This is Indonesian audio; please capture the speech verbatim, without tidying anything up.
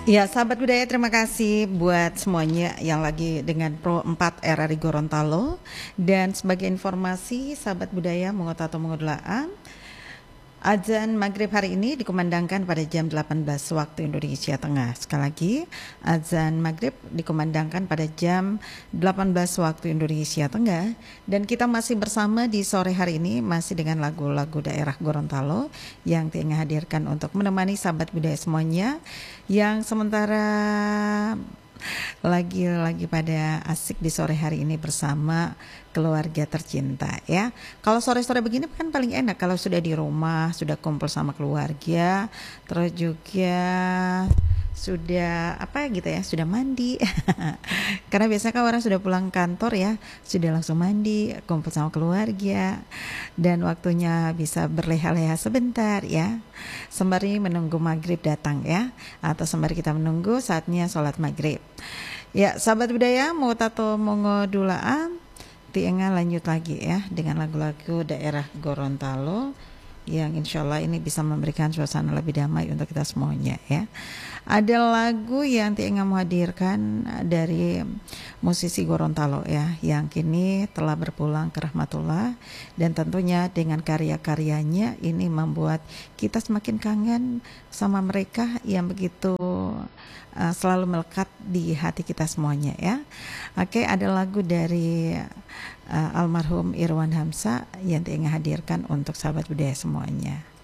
Ya, sahabat budaya, terima kasih buat semuanya yang lagi dengan Pro empat R R I Gorontalo. Dan sebagai informasi, sahabat budaya, Mongotato Mongodulaan, azan maghrib hari ini dikumandangkan pada jam delapan belas waktu Indonesia Tengah. Sekali lagi, azan maghrib dikumandangkan pada jam delapan belas waktu Indonesia Tengah. Dan kita masih bersama di sore hari ini, masih dengan lagu-lagu daerah Gorontalo yang Tienga hadirkan untuk menemani sahabat budaya semuanya yang sementara lagi-lagi pada asik di sore hari ini bersama keluarga tercinta ya. Kalau sore-sore begini kan paling enak kalau sudah di rumah, sudah kumpul sama keluarga, terus juga sudah apa gitu ya, sudah mandi. Karena biasanya kan orang sudah pulang kantor ya, sudah langsung mandi, kumpul sama keluarga, dan waktunya bisa berleha-leha sebentar ya, sembari menunggu maghrib datang ya, atau sembari kita menunggu saatnya sholat maghrib. Ya, sahabat budaya, Mongotato Mongodulaan, Tienga lanjut lagi ya dengan lagu-lagu daerah Gorontalo yang insya Allah ini bisa memberikan suasana lebih damai untuk kita semuanya ya. Ada lagu yang Tienga mau hadirkan dari musisi Gorontalo ya, yang kini telah berpulang ke rahmatullah, dan tentunya dengan karya-karyanya ini membuat kita semakin kangen sama mereka yang begitu uh, selalu melekat di hati kita semuanya ya. Oke, ada lagu dari uh, almarhum Irwan Hamsa yang Tienga hadirkan untuk sahabat budaya semuanya.